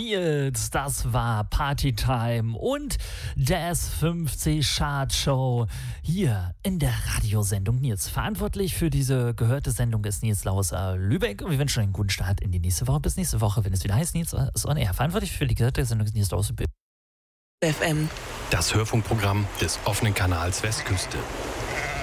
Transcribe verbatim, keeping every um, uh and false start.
Nils, das war Partytime und der S fünfzig Chartshow hier in der Radiosendung Nils. Verantwortlich für diese gehörte Sendung ist Nils Lauser Lübeck und wir wünschen einen guten Start in die nächste Woche. Bis nächste Woche, wenn es wieder heißt Nils ist on Air. Verantwortlich für die gehörte Sendung ist Nils Lauser F M. Das Hörfunkprogramm des offenen Kanals Westküste.